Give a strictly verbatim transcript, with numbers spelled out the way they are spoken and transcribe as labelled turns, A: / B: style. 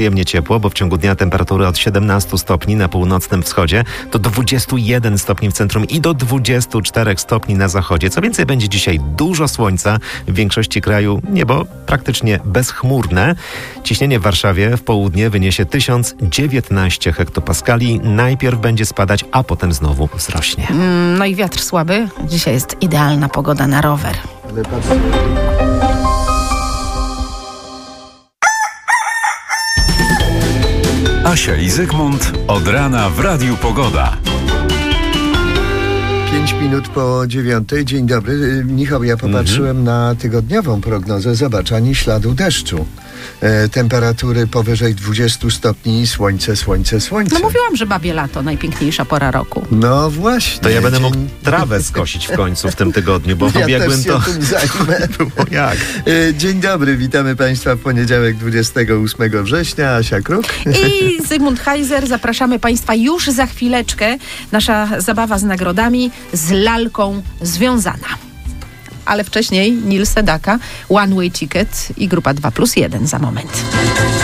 A: Przyjemnie ciepło, bo w ciągu dnia temperatury od siedemnastu stopni na północnym wschodzie do dwudziestu jeden stopni w centrum i do dwudziestu czterech stopni na zachodzie. Co więcej, będzie dzisiaj dużo słońca. W większości kraju niebo praktycznie bezchmurne. Ciśnienie w Warszawie w południe wyniesie tysiąc dziewiętnaście hektopaskali. Najpierw będzie spadać, a potem znowu wzrośnie.
B: Mm, no i wiatr słaby. Dzisiaj jest idealna pogoda na rower.
C: Ale patrz...
D: Asia i Zygmunt od rana w Radiu Pogoda.
C: Pięć minut po dziewiątej. Dzień dobry. Michał, ja popatrzyłem mhm. na tygodniową prognozę. Zobacz, ani śladu deszczu. E, temperatury powyżej dwudziestu stopni, słońce, słońce, słońce.
B: No mówiłam, że babie lato, najpiękniejsza pora roku.
C: No właśnie.
A: To ja będę
C: dzień...
A: mógł trawę skosić w końcu w tym tygodniu, bo w
C: ja
A: ubiegłym
C: też się
A: to
C: tym zajmę.
A: było jak.
C: E, dzień dobry, witamy Państwa w poniedziałek dwudziestego ósmego września. Asia Kruk.
B: I Zygmunt Heiser. Zapraszamy Państwa już za chwileczkę. Nasza zabawa z nagrodami z lalką związana. Ale wcześniej Nil Sedaka, One Way Ticket i grupa dwa plus jeden za moment.